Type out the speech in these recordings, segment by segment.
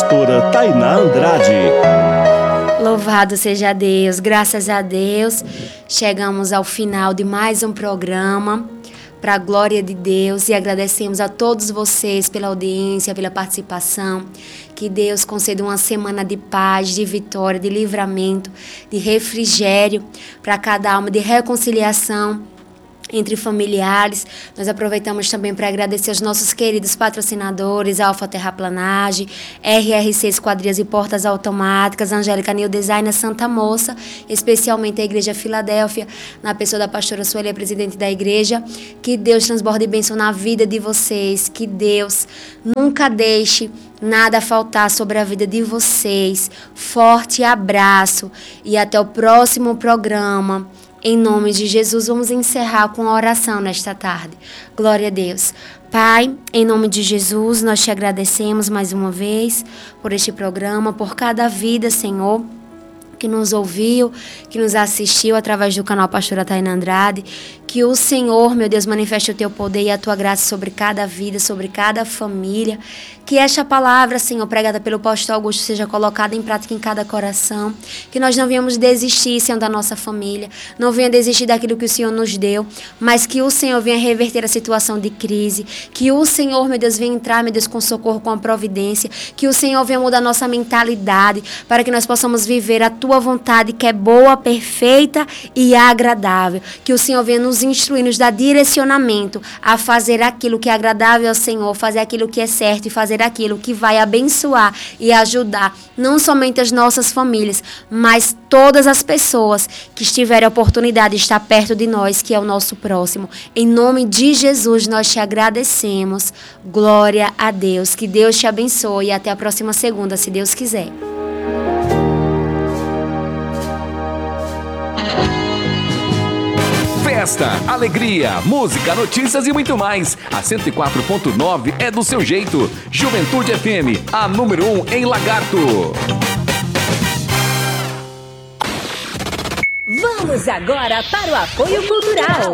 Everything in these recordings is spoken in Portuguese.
pastora Tainá Andrade. Louvado seja Deus, graças a Deus, chegamos ao final de mais um programa, para a glória de Deus, e agradecemos a todos vocês pela audiência, pela participação. Que Deus conceda uma semana de paz, de vitória, de livramento, de refrigério para cada alma, de reconciliação entre familiares. Nós aproveitamos também para agradecer aos nossos queridos patrocinadores, Alfa Terraplanagem, RRC Esquadrias e Portas Automáticas, Angélica New Design, Santa Moça, especialmente a Igreja Filadélfia, na pessoa da pastora Sueli, presidente da igreja. Que Deus transborde bênção na vida de vocês, que Deus nunca deixe nada faltar sobre a vida de vocês. Forte abraço e até o próximo programa. Em nome de Jesus, vamos encerrar com a oração nesta tarde. Glória a Deus. Pai, em nome de Jesus, nós te agradecemos mais uma vez por este programa, por cada vida, Senhor, que nos ouviu, que nos assistiu através do canal Pastora Tainá Andrade. Que o Senhor, meu Deus, manifeste o teu poder e a tua graça sobre cada vida, sobre cada família. Que esta palavra, Senhor, pregada pelo pastor Augusto, seja colocada em prática em cada coração. Que nós não venhamos desistir, Senhor, da nossa família. Não venha desistir daquilo que o Senhor nos deu. Mas que o Senhor venha reverter a situação de crise. Que o Senhor, meu Deus, venha entrar, meu Deus, com socorro, com a providência. Que o Senhor venha mudar nossa mentalidade para que nós possamos viver a tua vontade, que é boa, perfeita e agradável. Que o Senhor venha nos instruir, nos dar direcionamento a fazer aquilo que é agradável ao Senhor, fazer aquilo que é certo e fazer aquilo que vai abençoar e ajudar não somente as nossas famílias, mas todas as pessoas que tiverem a oportunidade de estar perto de nós, que é o nosso próximo. Em nome de Jesus, nós te agradecemos. Glória a Deus. Que Deus te abençoe e até a próxima segunda, se Deus quiser. Festa, alegria, música, notícias e muito mais. A 104.9 é do seu jeito. Juventude FM, a número 1 em Lagarto. Vamos agora para o apoio cultural.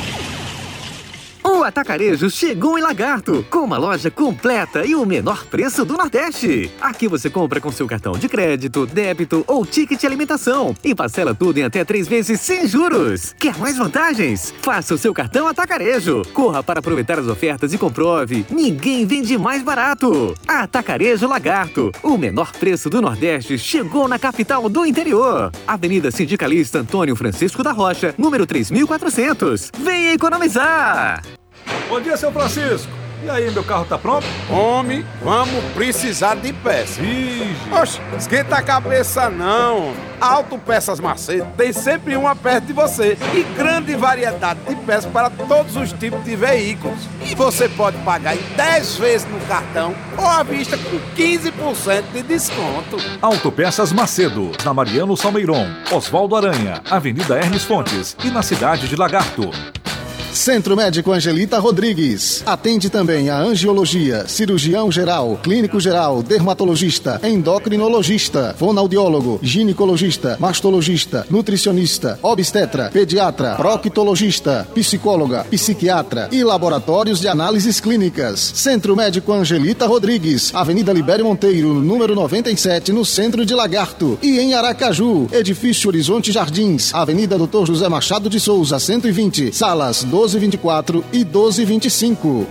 O Atacarejo chegou em Lagarto, com uma loja completa e o menor preço do Nordeste. Aqui você compra com seu cartão de crédito, débito ou ticket alimentação e parcela tudo em até 3 vezes sem juros. Quer mais vantagens? Faça o seu cartão Atacarejo. Corra para aproveitar as ofertas e comprove. Ninguém vende mais barato. Atacarejo Lagarto. O menor preço do Nordeste chegou na capital do interior. Avenida Sindicalista Antônio Francisco da Rocha, número 3400. Venha economizar! Bom dia, seu Francisco. E aí, meu carro tá pronto? Homem, vamos precisar de peça. Oxe, esquenta a cabeça não. Autopeças Macedo tem sempre uma perto de você e grande variedade de peças para todos os tipos de veículos. E você pode pagar em 10 vezes no cartão ou à vista com 15% de desconto. Autopeças Macedo, na Mariano Salmeiron, Oswaldo Aranha, Avenida Hermes Fontes e na cidade de Lagarto. Centro Médico Angelita Rodrigues. Atende também a angiologia, cirurgião geral, clínico geral, dermatologista, endocrinologista, fonoaudiólogo, ginecologista, mastologista, nutricionista, obstetra, pediatra, proctologista, psicóloga, psiquiatra e laboratórios de análises clínicas. Centro Médico Angelita Rodrigues, Avenida Libério Monteiro, número 97, no centro de Lagarto. E em Aracaju, Edifício Horizonte Jardins, Avenida Dr. José Machado de Souza, 120, salas 1224 e 1225.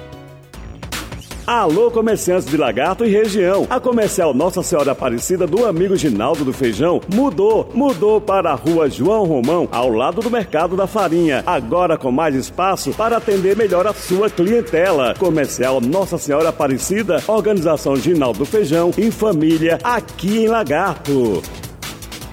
Alô, comerciantes de Lagarto e região. A Comercial Nossa Senhora Aparecida do amigo Ginaldo do Feijão mudou para a Rua João Romão, ao lado do Mercado da Farinha. Agora com mais espaço para atender melhor a sua clientela. Comercial Nossa Senhora Aparecida, Organização Ginaldo do Feijão, em família, aqui em Lagarto.